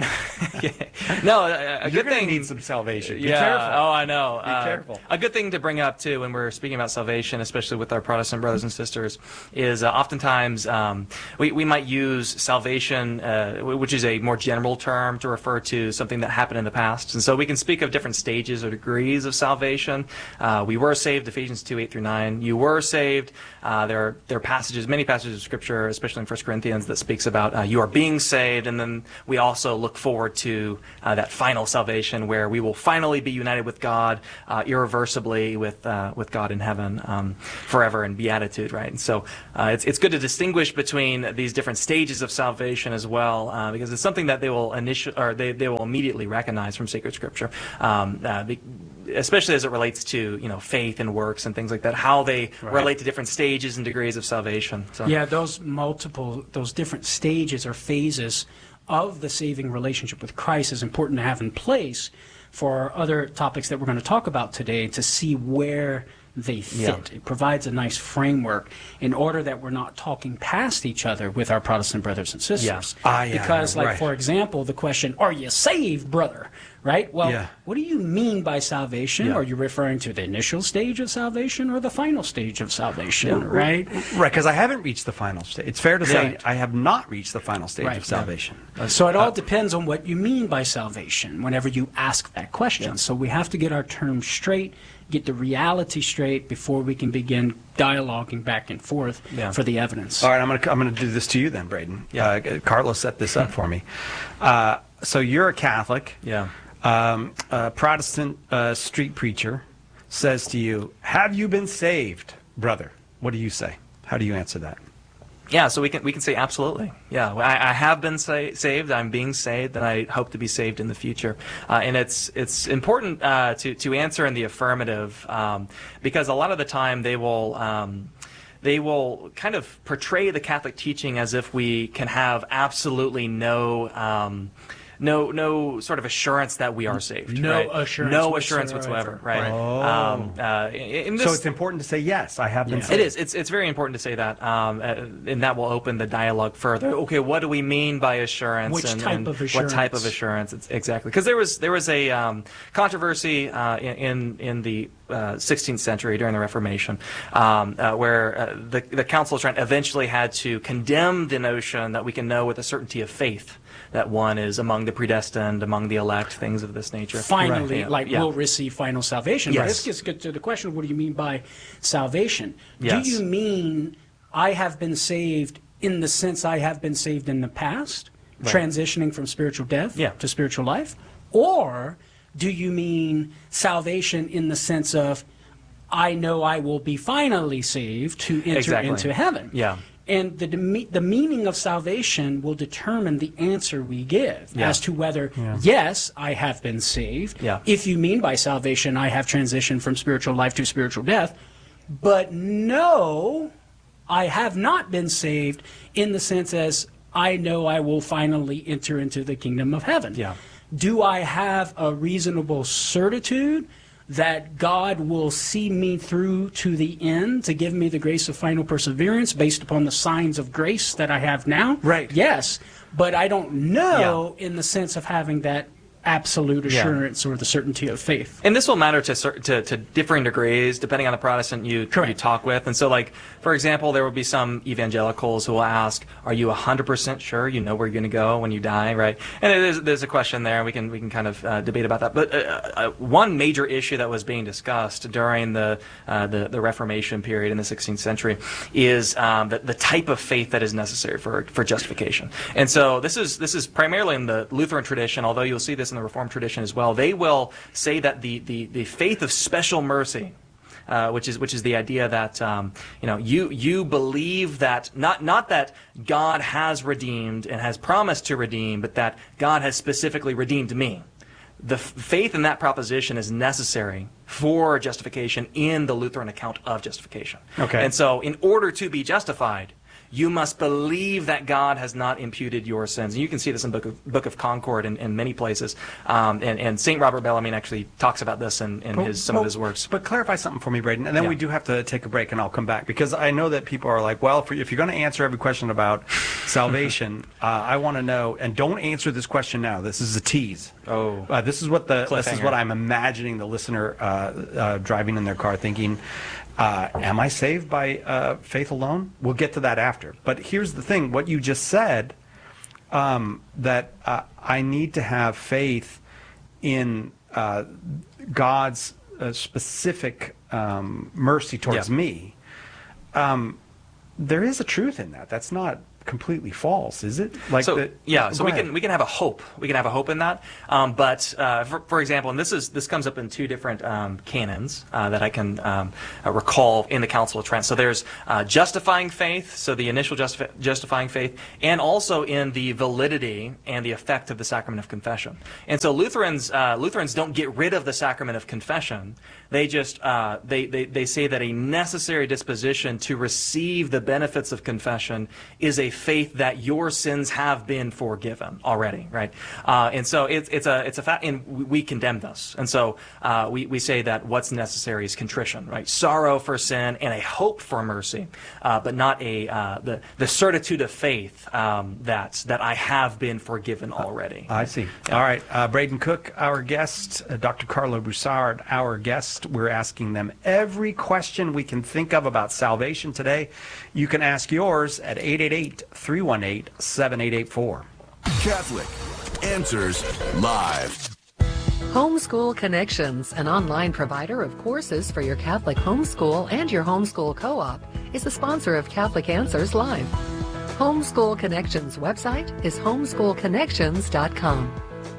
no, a, a You're good gonna thing. need some salvation. Be yeah. careful. Oh, I know. Be Uh, careful. A good thing to bring up too when we're speaking about salvation, especially with our Protestant brothers and sisters, is uh, oftentimes um, we we might use salvation, uh, which is a more general term to refer to something that happened in the past, and so we can speak of different stages or degrees of salvation. Uh, we were saved, Ephesians two, eight through nine. You were saved. Uh, there are there are passages, many passages of Scripture, especially in First Corinthians, that speaks about uh, you are being saved, and then we also look forward to uh, that final salvation where we will finally be united with God uh, irreversibly with uh, with God in heaven um, forever in beatitude, right? And so uh, it's it's good to distinguish between these different stages of salvation as well, uh, because it's something that they will initial or they, they will immediately recognize from sacred Scripture. Um, uh, be, especially as it relates to, you know, faith and works and things like that, how they Right. relate to different stages and degrees of salvation. So. Yeah, those multiple, those different stages or phases of the saving relationship with Christ is important to have in place for other topics that we're going to talk about today to see where they fit. Yeah. It provides a nice framework in order that we're not talking past each other with our Protestant brothers and sisters. Yeah. Ah, yeah, Because, like, right. for example, the question, are you saved, brother? Right? Well, Yeah. what do you mean by salvation? Yeah. Are you referring to the initial stage of salvation or the final stage of salvation, Yeah. right? Right, because I haven't reached the final stage. It's fair to say Right. I have not reached the final stage Right. of salvation. So it all Uh, depends on what you mean by salvation whenever you ask that question. So we have to get our terms straight, get the reality straight before we can begin dialoguing back and forth Yeah. for the evidence. All right, I'm going to I'm going to do this to you then, Braden. Yeah. Uh, Carlos set this up for me. Uh, so you're a Catholic. Yeah. Um, a Protestant uh, street preacher says to you, "Have you been saved, brother?" What do you say? How do you answer that? Yeah, so we can we can say absolutely. Yeah, I, I have been sa- saved. I'm being saved, and I hope to be saved in the future. Uh, and it's it's important uh, to to answer in the affirmative um, because a lot of the time they will. Um, They will kind of portray the Catholic teaching as if we can have absolutely no um, no no sort of assurance that we are saved. No right? assurance No assurance whatsoever. whatsoever. Right. Oh. Um, uh, in in this, So it's important to say yes. I have been it saved. is. It's it's very important to say that, um, uh, and that will open the dialogue further. Okay, what do we mean by assurance? Which and, type and of What type of assurance? assurance? It's exactly because there was there was a um, controversy uh, in in, in the uh, sixteenth century during the Reformation, um, uh, where uh, the the Council of Trent eventually had to condemn the notion that we can know with a certainty of faith that one is among the predestined, among the elect, things of this nature. Finally, Right. like, Yeah. will receive final salvation. But Yes. this gets get to the question, what do you mean by salvation? Yes. Do you mean I have been saved in the sense I have been saved in the past, Right. transitioning from spiritual death Yeah. to spiritual life? Or do you mean salvation in the sense of I know I will be finally saved to enter Exactly. into heaven? Yeah. And the deme- the meaning of salvation will determine the answer we give Yeah. as to whether, Yeah. yes, I have been saved. Yeah. If you mean by salvation, I have transitioned from spiritual life to spiritual death. But no, I have not been saved in the sense as I know I will finally enter into the kingdom of heaven. Yeah. Do I have a reasonable certitude that God will see me through to the end to give me the grace of final perseverance based upon the signs of grace that I have now? Right. Yes, but I don't know in the sense of having that absolute Yeah. assurance or the certainty of faith. And this will matter to, cer- to to differing degrees depending on the Protestant you you talk with. And so, like, for example, there will be some evangelicals who will ask, "Are you one hundred percent sure you know where you're going to go when you die?" Right? And there's there's a question there. We can we can kind of uh, debate about that. But uh, uh, one major issue that was being discussed during the uh, the, the Reformation period in the sixteenth century is um, the the type of faith that is necessary for for justification. And so this is this is primarily in the Lutheran tradition, although you'll see this in the Reformed tradition as well. They will say that the the, the faith of special mercy, uh, which is which is the idea that um, you know you you believe that not not that God has redeemed and has promised to redeem, but that God has specifically redeemed me. The f- faith in that proposition is necessary for justification in the Lutheran account of justification. Okay. And so, in order to be justified, you must believe that God has not imputed your sins. And you can see this in Book of, Book of Concord and in many places. Um, and, and Saint Robert Bellarmine actually talks about this in, in Well, his, some well, of his works. But clarify something for me, Braden, and then Yeah. we do have to take a break, and I'll come back, because I know that people are like, well, if, if you're going to answer every question about salvation, uh, I want to know, and don't answer this question now. This is a tease. Oh, uh, this is what the this is cliffhanger. what I'm imagining the listener uh, uh, driving in their car thinking. Uh, am I saved by uh, faith alone? We'll get to that after. But here's the thing: what you just said, um, that uh, I need to have faith in uh, God's uh, specific um, mercy towards Yeah. me. Um, there is a truth in that. That's not completely false, is it? Like so the, yeah, so go we ahead. can we can have a hope. We can have a hope in that. Um, but uh, for, for example, and this is this comes up in two different um, canons uh, that I can um, uh, recall in the Council of Trent. So there's uh, justifying faith, so the initial justi- justifying faith, and also in the validity and the effect of the sacrament of confession. And so Lutherans uh, Lutherans don't get rid of the sacrament of confession. They just uh, they, they they say that a necessary disposition to receive the benefits of confession is a faith that your sins have been forgiven already, right? Uh, and so it's it's a it's a fact, and we, we condemn this. And so uh, we we say that what's necessary is contrition, right? Sorrow for sin and a hope for mercy, uh, but not a uh, the the certitude of faith um, that that I have been forgiven already. I see. All right. Uh, Braden Cook, our guest, uh, Doctor Carlo Broussard, our guest. We're asking them every question we can think of about salvation today. You can ask yours at eight eight eight, three one eight, seven eight eight four. Catholic Answers Live. Homeschool Connections, an online provider of courses for your Catholic homeschool and your homeschool co-op, is a sponsor of Catholic Answers Live. Homeschool Connections website is homeschool connections dot com.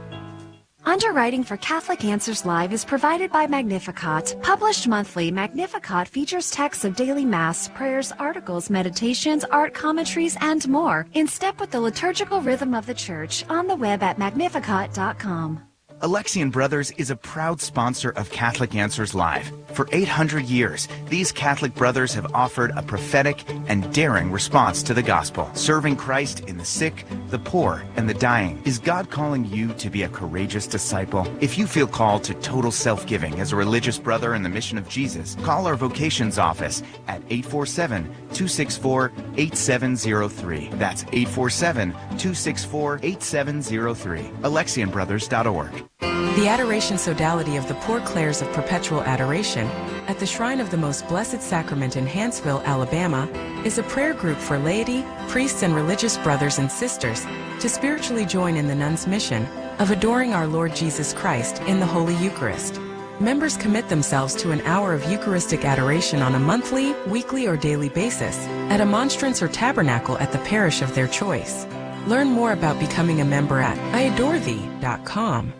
Underwriting for Catholic Answers Live is provided by Magnificat. Published monthly, Magnificat features texts of daily Mass, prayers, articles, meditations, art commentaries, and more, in step with the liturgical rhythm of the Church, on the web at magnificat dot com. Alexian Brothers is a proud sponsor of Catholic Answers Live. For eight hundred years, these Catholic brothers have offered a prophetic and daring response to the gospel, serving Christ in the sick, the poor, and the dying. Is God calling you to be a courageous disciple? If you feel called to total self-giving as a religious brother in the mission of Jesus, call our vocations office at eight four seven, two six four, eight seven zero three. That's eight four seven, two six four, eight seven zero three. Alexian Brothers dot org. The Adoration Sodality of the Poor Clares of Perpetual Adoration at the Shrine of the Most Blessed Sacrament in Hanceville, Alabama, is a prayer group for laity, priests, and religious brothers and sisters to spiritually join in the nuns' mission of adoring our Lord Jesus Christ in the Holy Eucharist. Members commit themselves to an hour of Eucharistic adoration on a monthly, weekly, or daily basis at a monstrance or tabernacle at the parish of their choice. Learn more about becoming a member at I adore thee dot com.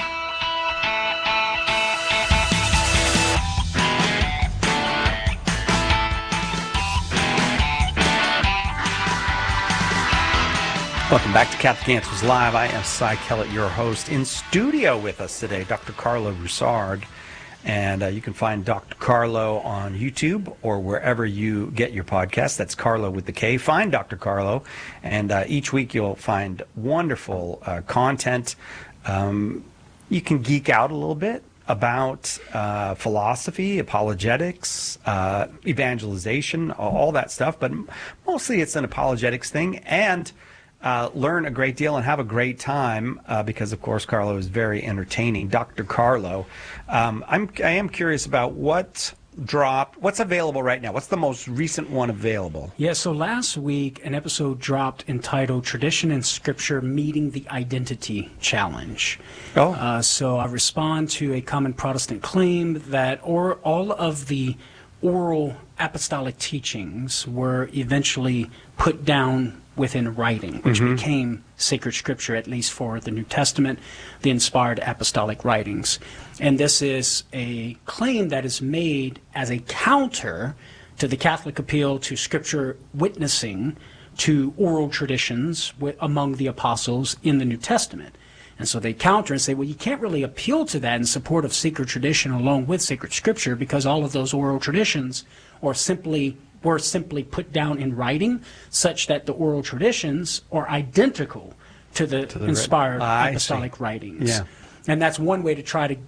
Welcome back to Catholic Answers Live. I am Cy Kellett, your host. In studio with us today, Doctor Carlo Broussard. And uh, you can find Doctor Carlo on YouTube or wherever you get your podcast. That's Carlo with the K. Find Doctor Carlo. And uh, each week you'll find wonderful uh, content. Um, you can geek out a little bit about uh, philosophy, apologetics, uh, evangelization, all that stuff. But mostly it's an apologetics thing. And Uh, learn a great deal and have a great time uh, because, of course, Carlo is very entertaining. Doctor Carlo, um, I'm I am curious about what dropped, what's available right now. What's the most recent one available? Yeah, so last week an episode dropped entitled "Tradition and Scripture Meeting the Identity Challenge." Oh, uh, so I respond to a common Protestant claim that or all of the oral apostolic teachings were eventually put down within writing, which Mhm. became sacred scripture, at least for the New Testament, the inspired apostolic writings. And this is a claim that is made as a counter to the Catholic appeal to scripture witnessing to oral traditions wi- among the apostles in the New Testament. And so they counter and say, well, you can't really appeal to that in support of sacred tradition along with sacred scripture because all of those oral traditions are simply were simply put down in writing, such that the oral traditions are identical to the, To the inspired writ- I apostolic see. writings. Yeah. And that's one way to try to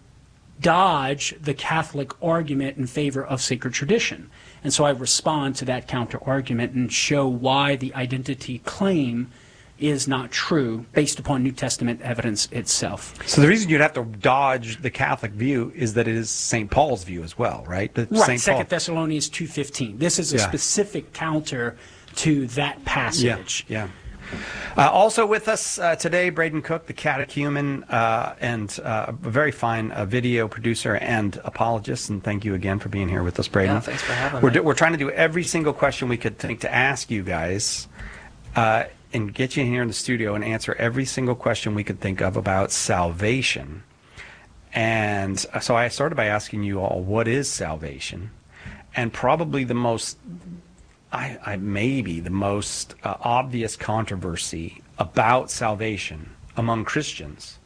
dodge the Catholic argument in favor of sacred tradition. And so I respond to that counter-argument and show why the identity claim is not true based upon New Testament evidence itself. So the reason you'd have to dodge the Catholic view is that it is Saint Paul's view as well, right? The Right, Saint Second Paul. Thessalonians two fifteen. This is a Yeah. specific counter to that passage. Yeah. Uh, also with us uh, today, Braden Cook, the catechumen, uh, and uh, a very fine uh, video producer and apologist. And thank you again for being here with us, Braden. Yeah, thanks for having we're me. do- we're trying to do every single question we could think to ask you guys, uh, and get you in here in the studio and answer every single question we could think of about salvation. And so I started by asking you all, what is salvation? And probably the most I, I maybe the most uh, obvious controversy about salvation among Christians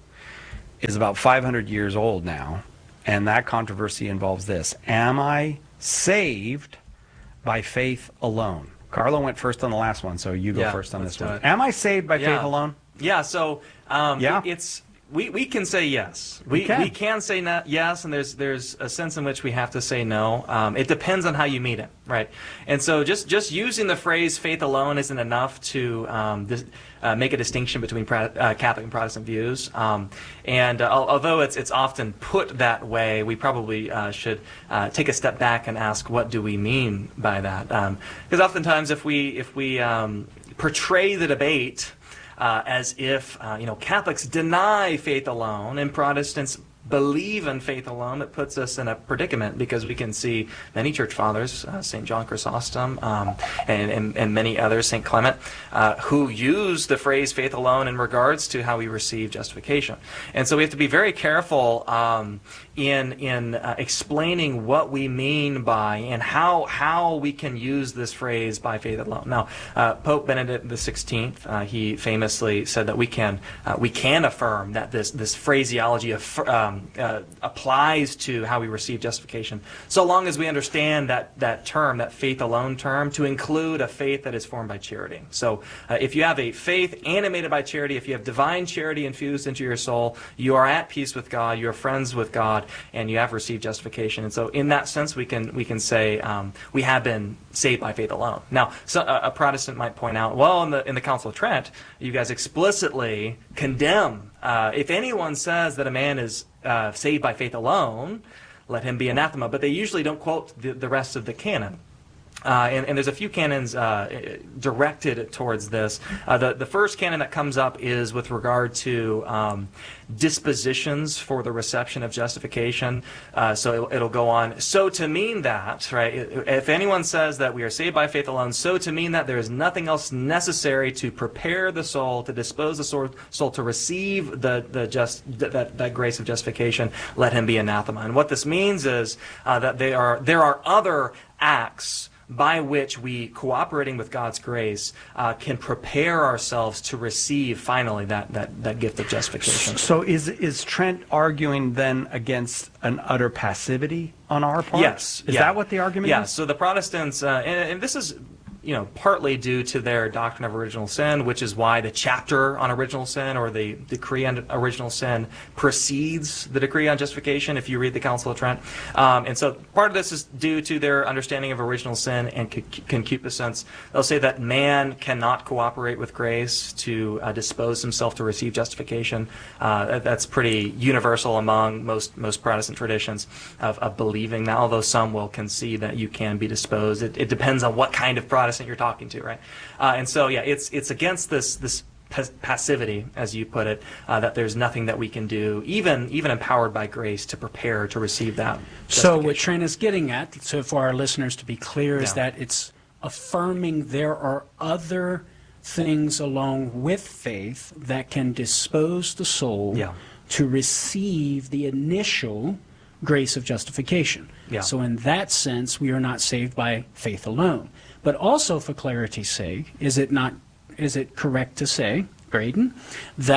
is about five hundred years old now, and that controversy involves this: am I saved by faith alone? Carlo went first on the last one, so you go Yeah, first on let's this one. do it. Am I saved by Yeah. faith alone? Yeah, so um, Yeah? it- it's we, we can say yes. We, We can. we can say no, yes, and there's there's a sense in which we have to say no. Um, it depends on how you meet it, right? And so just just using the phrase faith alone isn't enough to um, dis, uh, make a distinction between pra- uh, Catholic and Protestant views. Um, and uh, al- although it's it's often put that way, we probably uh, should uh, take a step back and ask, what do we mean by that? Because oftentimes, if we if we um, portray the debate Uh, as if uh, you know Catholics deny faith alone and Protestants believe in faith alone, it puts us in a predicament, because we can see many church fathers, uh, Saint John Chrysostom, um, and, and, and many others, Saint Clement, uh, who use the phrase faith alone in regards to how we receive justification. And so we have to be very careful um, in in uh, explaining what we mean by and how how we can use this phrase by faith alone. Now, uh, Pope Benedict the sixteenth, uh, he famously said that we can uh, we can affirm that this this phraseology of um, uh, applies to how we receive justification, so long as we understand that that term, that faith alone term, to include a faith that is formed by charity. So, uh, if you have a faith animated by charity, if you have divine charity infused into your soul, you are at peace with God, you are friends with God, and you have received justification. And so in that sense, we can we can say um, we have been saved by faith alone. Now, so a, a Protestant might point out, well, in the in the Council of Trent, you guys explicitly condemn, uh, if anyone says that a man is uh, saved by faith alone, let him be anathema. But they usually don't quote the, the rest of the canon. Uh, and, and there's a few canons uh, directed towards this. Uh, the, the first canon that comes up is with regard to um, dispositions for the reception of justification. Uh, so it'll, it'll go on, so to mean that, right, if anyone says that we are saved by faith alone, so to mean that there is nothing else necessary to prepare the soul, to dispose the soul, soul to receive the, the just, that, that grace of justification, let him be anathema. And what this means is uh, that they are, there are other acts by which we, cooperating with God's grace, uh, can prepare ourselves to receive finally that, that, that gift of justification. So is is Trent arguing then against an utter passivity on our part? Yes. Is yeah. that what the argument yeah. is? So the Protestants, uh, and, and this is, you know, partly due to their doctrine of original sin, which is why the chapter on original sin or the decree on original sin precedes the decree on justification, if you read the Council of Trent. Um, and so part of this is due to their understanding of original sin and concupiscence. They'll say that man cannot cooperate with grace to uh, dispose himself to receive justification. Uh, that's pretty universal among most most Protestant traditions of, of believing that, although some will concede that you can be disposed. It, it depends on what kind of Protestant you're talking to, right? Uh, and so, yeah, it's it's against this this passivity, as you put it, uh, that there's nothing that we can do, even even empowered by grace, to prepare to receive that. So what Trent is getting at, so for our listeners to be clear, is Yeah. that it's affirming there are other things along with faith that can dispose the soul Yeah. to receive the initial grace of justification. Yeah. So in that sense, we are not saved by faith alone. But also, for clarity's sake, is it not is it correct to say, Braden, that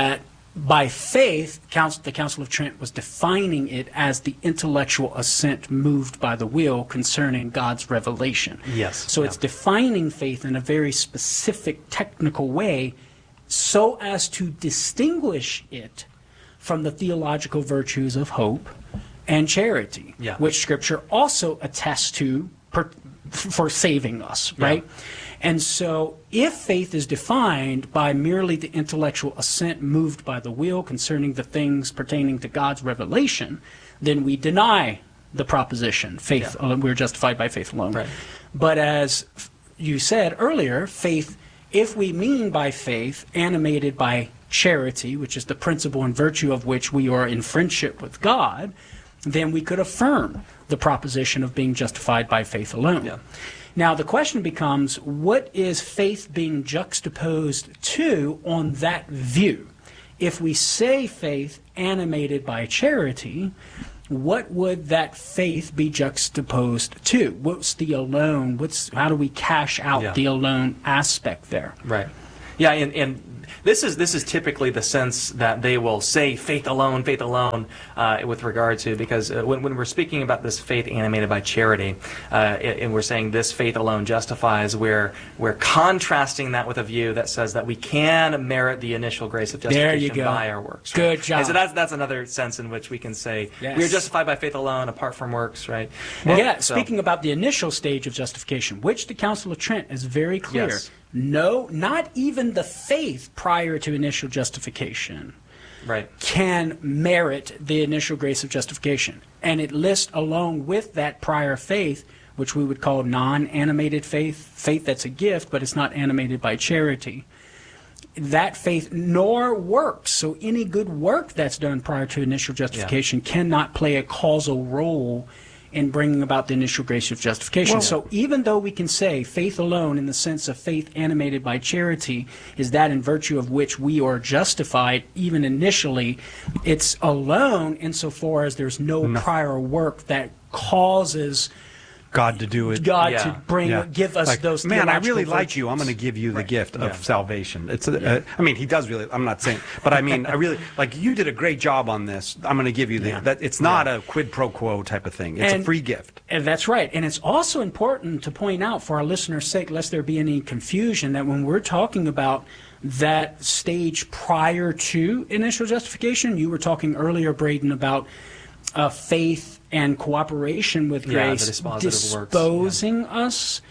By faith, council, the Council of Trent was defining it as the intellectual assent moved by the will concerning God's revelation. Yes. So yeah. it's defining faith in a very specific technical way so as to distinguish it from the theological virtues of hope and charity, yeah. which Scripture also attests to per, for saving us, right? Yeah. And so if faith is defined by merely the intellectual assent moved by the will concerning the things pertaining to God's revelation, then we deny the proposition, faith, yeah. we're justified by faith alone. Right. But as you said earlier, faith, if we mean by faith animated by charity, which is the principle and virtue of which we are in friendship with God, then we could affirm the proposition of being justified by faith alone. Yeah. Now, the question becomes, what is faith being juxtaposed to on that view? If we say faith animated by charity, what would that faith be juxtaposed to? What's the alone? What's how do we cash out yeah. the alone aspect there? Right. Yeah, and, and this is this is typically the sense that they will say faith alone, faith alone, uh, with regard to, because uh, when, when we're speaking about this faith animated by charity, uh, and we're saying this faith alone justifies, we're, we're contrasting that with a view that says that we can merit the initial grace of justification there you go. by our works. Good right? job. And so that's, that's another sense in which we can say yes. we are justified by faith alone, apart from works, right? Well, yeah, so, speaking about the initial stage of justification, which the Council of Trent is very clear. Yes. No, not even the faith prior to initial justification right. can merit the initial grace of justification. And it lists along with that prior faith, which we would call non-animated faith, faith that's a gift, but it's not animated by charity. That faith nor works. So any good work that's done prior to initial justification yeah. cannot play a causal role in bringing about the initial grace of justification. Well, so even though we can say faith alone in the sense of faith animated by charity is that in virtue of which we are justified, even initially, it's alone insofar as there's no, no. prior work that causes God to do it. God yeah. to bring, yeah. give us like, those man, I really virtues. like you. I'm going to give you the right. gift yeah. of salvation. It's. A, yeah. uh, I mean, he does really. I'm not saying, but I mean, I really like you did a great job on this. I'm going to give you the. Yeah. That it's not yeah. a quid pro quo type of thing. It's and, a free gift. And that's right. And it's also important to point out for our listeners' sake, lest there be any confusion, that when we're talking about that stage prior to initial justification, you were talking earlier, Braden, about uh, faith and cooperation with grace yeah, disposing yeah. us.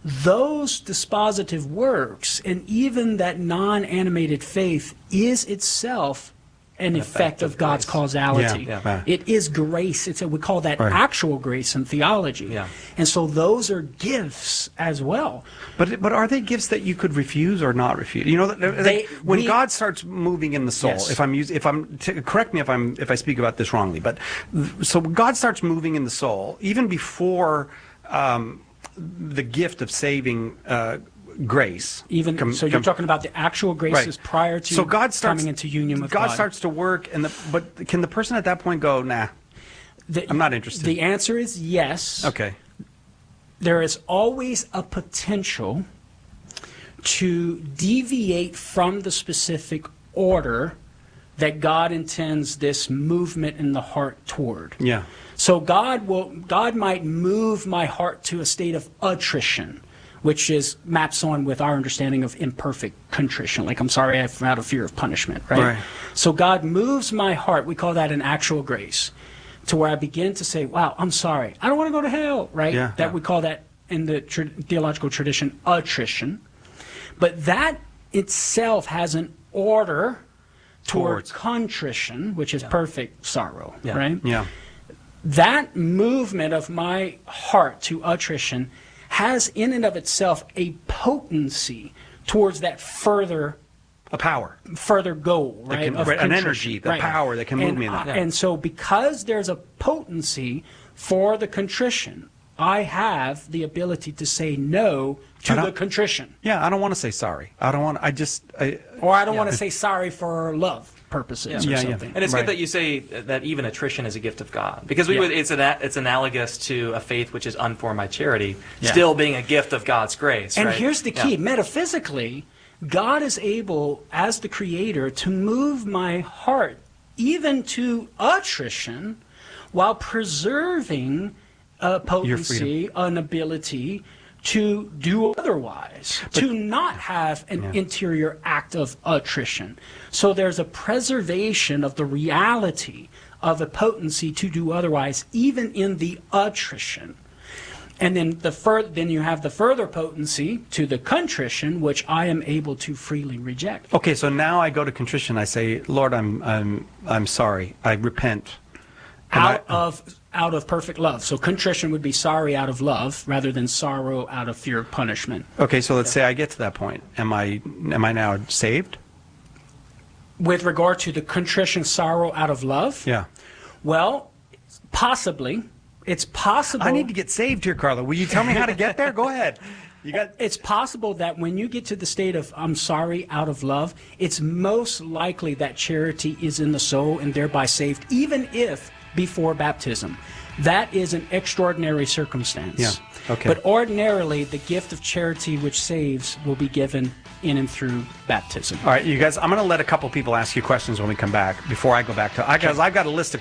Those dispositive works, and even that non-animated faith, is itself an, an effect, effect of, of God's causality. Yeah, yeah. It is grace. It's a, we call that right. actual grace in theology. Yeah. And so those are gifts as well. But but are they gifts that you could refuse or not refuse? You know, they, when we, God starts moving in the soul, yes. if I'm using, if I'm t- correct me if I'm if I speak about this wrongly, but so God starts moving in the soul even before um, the gift of saving. Uh, grace even com, so you're com, talking about the actual graces right. prior to so God starts, coming into union with God. God starts to work, and the, but can the person at that point go, nah, the, I'm not interested? The answer is yes. Okay. There is always a potential to deviate from the specific order that God intends this movement in the heart toward. Yeah. So God will God might move my heart to a state of attrition, which is maps on with our understanding of imperfect contrition. Like, I'm sorry, I've out of fear of punishment, right? Right. So God moves my heart, we call that an actual grace, to where I begin to say, wow, I'm sorry. I don't want to go to hell, right? Yeah, that yeah. we call that in the tra- theological tradition, attrition. But that itself has an order toward Towards. contrition, which is Yeah. perfect sorrow, Yeah. right? Yeah. That movement of my heart to attrition has in and of itself a potency towards that further a power, further goal, right? Can, of right, an contrition, energy, the right. power that can move and, me in that. I, and so because there's a potency for the contrition, I have the ability to say no to the contrition. Yeah, I don't want to say sorry. I don't want. I just. I, or I don't yeah. want to say sorry for love purposes yeah. or Yeah, something. yeah. And it's right. good that you say that even attrition is a gift of God, because we yeah. would, it's an, it's analogous to a faith which is unformed by charity, yeah. still being a gift of God's grace. And right? here's the key: yeah. metaphysically, God is able, as the Creator, to move my heart even to attrition while preserving a potency, an ability to do otherwise, but, to not have an yeah. interior act of attrition. So there's a preservation of the reality of a potency to do otherwise, even in the attrition. And then the fur- then you have the further potency to the contrition, which I am able to freely reject. Okay, so now I go to contrition. I say, Lord, I'm I'm I'm sorry. I repent. And out I, of out of perfect love. So contrition would be sorry out of love rather than sorrow out of fear of punishment. Okay, so let's say I get to that point. Am I am I now saved? With regard to the contrition, sorrow out of love? Yeah. Well, possibly. It's possible. I need to get saved here, Carlo. Will you tell me how to get there? Go ahead. You got. It's possible that when you get to the state of I'm sorry out of love, it's most likely that charity is in the soul and thereby saved, even if before baptism. That is an extraordinary circumstance. Yeah. Okay. But ordinarily, the gift of charity which saves will be given in and through baptism. All right, you guys, I'm going to let a couple people ask you questions when we come back before I go back to, I guys, I've got a list of